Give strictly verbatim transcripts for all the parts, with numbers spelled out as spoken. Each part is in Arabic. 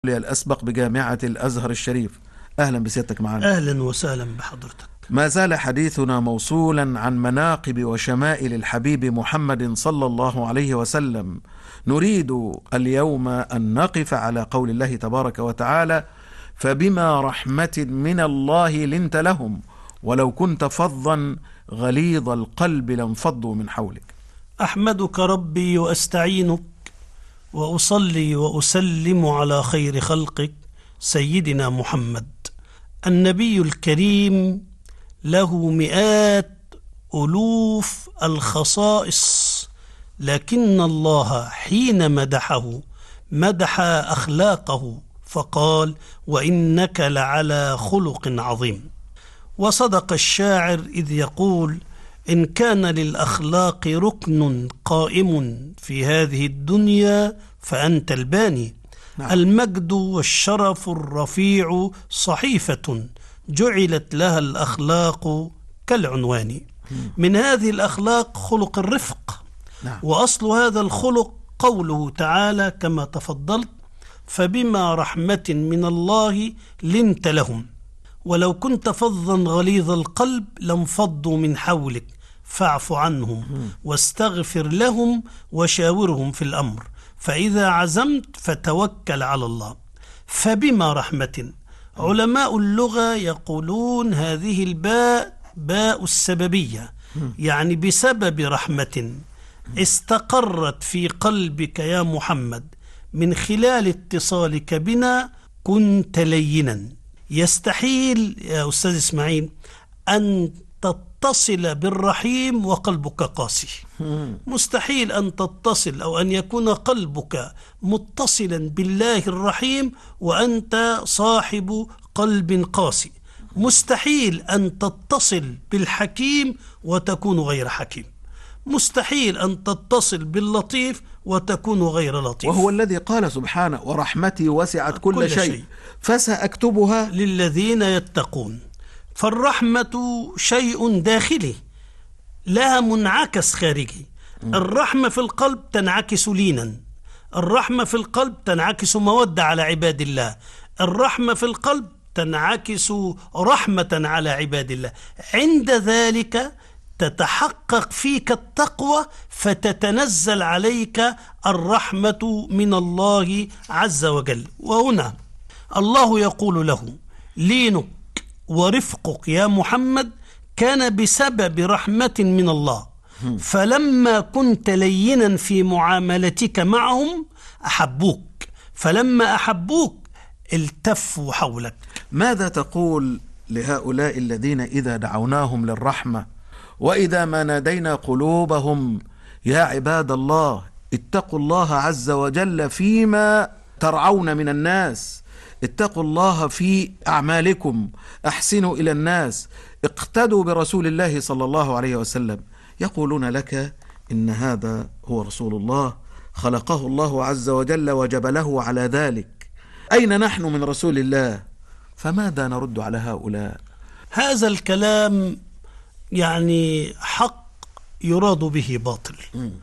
الأسبق بجامعة الأزهر الشريف. أهلا بسيادتك معنا. أهلا وسهلا بحضرتك. ما زال حديثنا موصولا عن مناقب وشمائل الحبيب محمد صلى الله عليه وسلم. نريد اليوم أن نقف على قول الله تبارك وتعالى: فبما رحمة من الله لنت لهم ولو كنت فظا غليظ القلب لانفضوا من حولك. أحمدك ربي وأستعينك وأصلي وأسلم على خير خلقك سيدنا محمد النبي الكريم، له مئات ألوف الخصائص، لكن الله حين مدحه مدح أخلاقه فقال: وإنك لعلى خلق عظيم. وصدق الشاعر إذ يقول: إن كان للأخلاق ركن قائم في هذه الدنيا فأنت الباني. نعم. المجد والشرف الرفيع صحيفة جعلت لها الأخلاق كالعنوان. من هذه الأخلاق خلق الرفق. نعم. وأصل هذا الخلق قوله تعالى كما تفضلت: فبما رحمة من الله لنت لهم ولو كنت فظا غليظ القلب لانفضوا من حولك فاعف عنهم واستغفر لهم وشاورهم في الأمر فإذا عزمت فتوكل على الله. فبما رحمة، علماء اللغة يقولون هذه الباء باء السببية، يعني بسبب رحمة استقرت في قلبك يا محمد من خلال اتصالك بنا كنت لينا. يستحيل يا أستاذ إسماعيل أن تتصل بالرحيم وقلبك قاسي. مستحيل أن تتصل أو أن يكون قلبك متصلا بالله الرحيم وأنت صاحب قلب قاسي. مستحيل أن تتصل بالحكيم وتكون غير حكيم. مستحيل أن تتصل باللطيف وتكون غير لطيف. وهو الذي قال سبحانه: ورحمتي وسعت كل, كل شيء, شيء فسأكتبها للذين يتقون. فالرحمة شيء داخلي لها منعكس خارجي. الرحمة في القلب تنعكس لينا، الرحمة في القلب تنعكس مودة على عباد الله، الرحمة في القلب تنعكس رحمة على عباد الله. عند ذلك تتحقق فيك التقوى فتتنزل عليك الرحمة من الله عز وجل. وهنا الله يقول له: لينك ورفقك يا محمد كان بسبب رحمة من الله، فلما كنت لينا في معاملتك معهم أحبوك، فلما أحبوك التفوا حولك. ماذا تقول لهؤلاء الذين إذا دعوناهم للرحمة وإذا ما نادينا قلوبهم يا عباد الله اتقوا الله عز وجل فيما ترعون من الناس، اتقوا الله في أعمالكم، أحسنوا إلى الناس، اقتدوا برسول الله صلى الله عليه وسلم، يقولون لك إن هذا هو رسول الله خلقه الله عز وجل وجبله على ذلك، أين نحن من رسول الله؟ فماذا نرد على هؤلاء؟ هذا الكلام يعني حق يراد به باطل.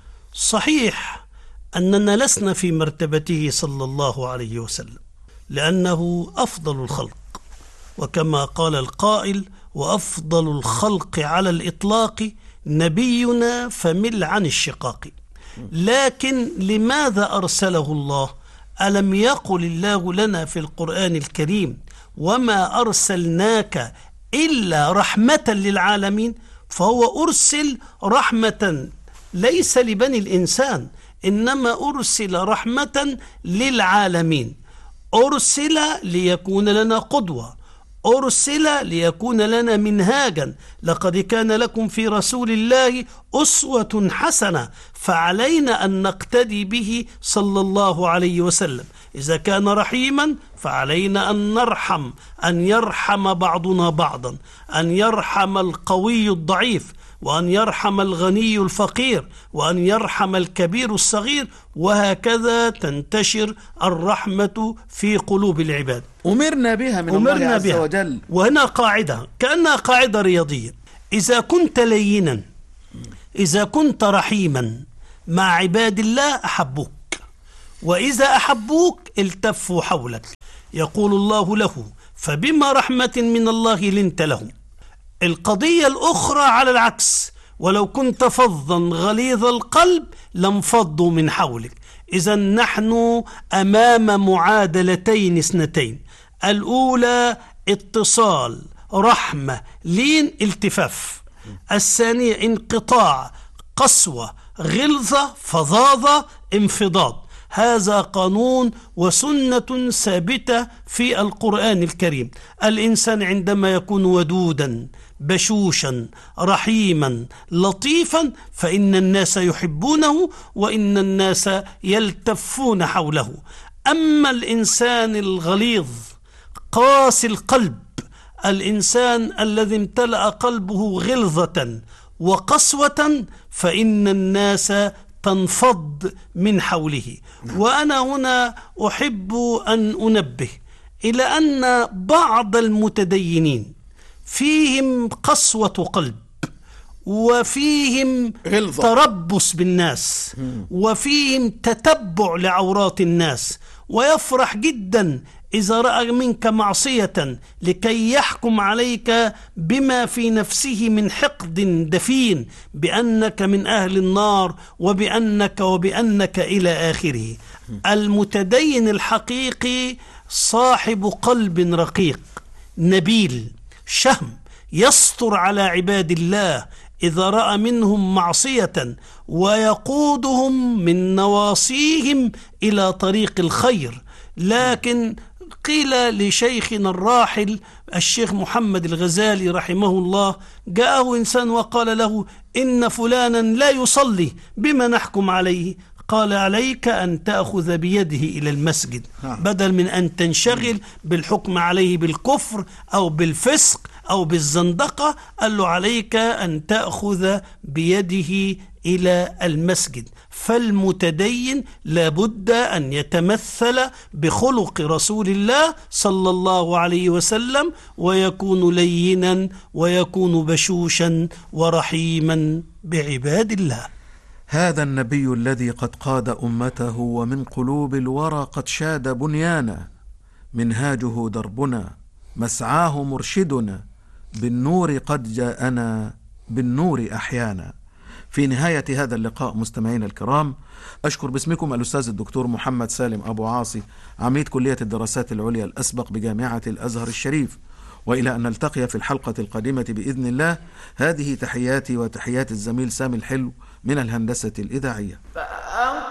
صحيح أننا لسنا في مرتبته صلى الله عليه وسلم لأنه أفضل الخلق، وكما قال القائل: وأفضل الخلق على الإطلاق نبينا فمل عن الشقاق. لكن لماذا أرسله الله؟ ألم يقل الله لنا في القرآن الكريم: وما أرسلناك إلا رحمة للعالمين؟ فهو أرسل رحمة ليس لبني الإنسان، إنما أرسل رحمة للعالمين. أرسل ليكون لنا قدوة، أرسل ليكون لنا منهاجا. لقد كان لكم في رسول الله أسوة حسنة، فعلينا أن نقتدي به صلى الله عليه وسلم. إذا كان رحيما فعلينا أن نرحم، أن يرحم بعضنا بعضا، أن يرحم القوي الضعيف، وأن يرحم الغني الفقير، وأن يرحم الكبير الصغير، وهكذا تنتشر الرحمة في قلوب العباد. أمرنا بها من أمرنا الله عز بها. وجل. وهنا قاعدة كأنها قاعدة رياضية: إذا كنت لينا، إذا كنت رحيما مع عباد الله أحبوك، وإذا أحبوك التفوا حولك. يقول الله له: فبما رحمة من الله لنت لهم. القضية الأخرى على العكس: ولو كنت فظا غليظ القلب لانفضوا من حولك. إذا نحن أمام معادلتين اثنتين: الأولى اتصال، رحمة، لين، التفاف. الثانية انقطاع، قسوة، غلظة، فظاظة، انفضاض. هذا قانون وسنة ثابتة في القرآن الكريم. الإنسان عندما يكون ودودا بشوشا رحيما لطيفا فإن الناس يحبونه وإن الناس يلتفون حوله. أما الإنسان الغليظ قاسي القلب، الإنسان الذي امتلأ قلبه غلظة وقسوة، فإن الناس تنفض من حوله. وأنا هنا أحب أن أنبه إلى أن بعض المتدينين فيهم قسوة قلب، وفيهم غلظة، تربص بالناس، وفيهم تتبع لعورات الناس، ويفرح جدا إذا رأى منك معصية لكي يحكم عليك بما في نفسه من حقد دفين بأنك من أهل النار وبأنك وبأنك إلى آخره. المتدين الحقيقي صاحب قلب رقيق نبيل شهم، يستر على عباد الله إذا رأى منهم معصية ويقودهم من نواصيهم إلى طريق الخير. لكن قيل لشيخنا الراحل الشيخ محمد الغزالي رحمه الله: جاءه إنسان وقال له: إن فلانا لا يصلي، بما نحكم عليه؟ قال: عليك أن تأخذ بيده إلى المسجد بدل من أن تنشغل بالحكم عليه بالكفر أو بالفسق أو بالزندقة. قال له: عليك أن تأخذ بيده إلى المسجد. فالمتدين لابد أن يتمثل بخلق رسول الله صلى الله عليه وسلم، ويكون لينا ويكون بشوشا ورحيما بعباد الله. هذا النبي الذي قد قاد أمته ومن قلوب الورى قد شاد بنيانا، منهاجه دربنا مسعاه مرشدنا، بالنور قد جاءنا بالنور أحيانا. في نهاية هذا اللقاء مستمعين الكرام، أشكر باسمكم الأستاذ الدكتور محمد سالم أبو عاصي، عميد كلية الدراسات العليا الأسبق بجامعة الأزهر الشريف، وإلى أن نلتقي في الحلقة القادمة بإذن الله. هذه تحياتي وتحيات الزميل سامي الحلو من الهندسة الإذاعية.